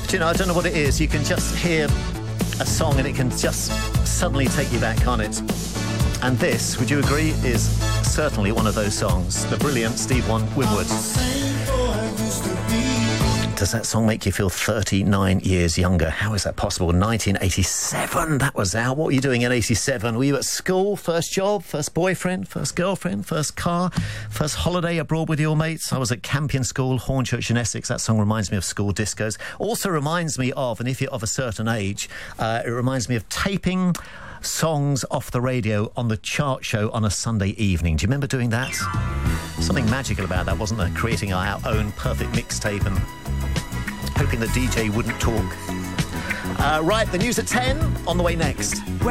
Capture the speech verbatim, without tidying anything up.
Do you know, I don't know what it is. You can just hear a song and it can just suddenly take you back, can't it? And this, would you agree, is certainly one of those songs. The brilliant Steve Winwood. Does that song make you feel thirty-nine years younger? How is that possible? nineteen eighty-seven, that was out. What were you doing in eighty-seven? Were you at school? First job? First boyfriend? First girlfriend? First car? First holiday abroad with your mates? I was at Campion School, Hornchurch in Essex. That song reminds me of school discos. Also reminds me of, and if you're of a certain age, uh, it reminds me of taping songs off the radio on the chart show on a Sunday evening. Do you remember doing that? Something magical about that, wasn't there? Creating our own perfect mixtape and hoping the D J wouldn't talk. Uh, right, the news at ten, on the way next.